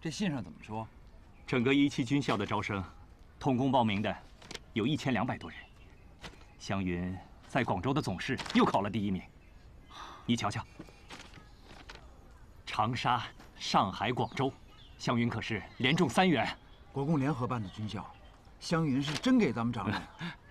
这信上怎么说？ 整个17军校的招生，统共报名的有1200多人。湘云在广州的总试又考了第1名。你瞧瞧，长沙、上海、广州，湘云可是连中3元。 国共联合办的军校，湘云是真给咱们长脸。